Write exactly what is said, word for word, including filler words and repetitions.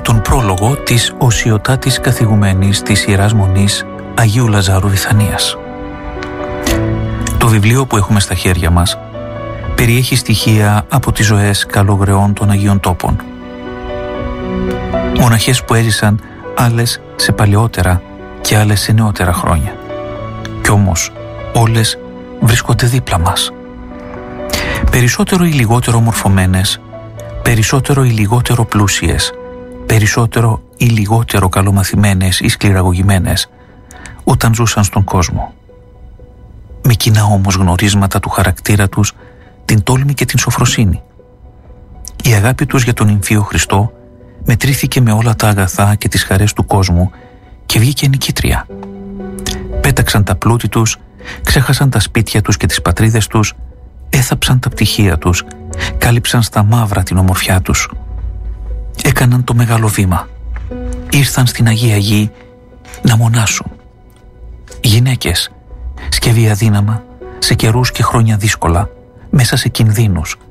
τον πρόλογο της οσιωτάτης καθηγουμένης της Ιεράς Μονής Αγίου Λαζάρου Βηθανίας. Το βιβλίο που έχουμε στα χέρια μας περιέχει στοιχεία από τις ζωές καλογρεών των Αγίων Τόπων. Μοναχές που έζησαν άλλες σε παλαιότερα και άλλες σε νεότερα χρόνια. Κι όμως όλες βρίσκονται δίπλα μας. Περισσότερο ή λιγότερο μορφωμένες, περισσότερο ή λιγότερο πλούσιες, περισσότερο ή λιγότερο καλομαθημένες ή σκληραγωγημένες όταν ζούσαν στον κόσμο. Με κοινά όμως γνωρίσματα του χαρακτήρα τους, την τόλμη και την σοφροσύνη. Η αγάπη τους για τον Υμφίο Χριστό μετρήθηκε με όλα τα αγαθά και τις χαρές του κόσμου και βγήκε νικήτρια. Πέταξαν τα πλούτη τους, ξέχασαν τα σπίτια τους και τις πατρίδες τους, έθαψαν τα πτυχία τους, κάλυψαν στα μαύρα την ομορφιά τους. Έκαναν το μεγάλο βήμα. Ήρθαν στην Αγία Γη να μονάσουν. Γυναίκες, σκευή αδύναμα, σε καιρούς και χρόνια δύσκολα, μέσα σε κινδύνους,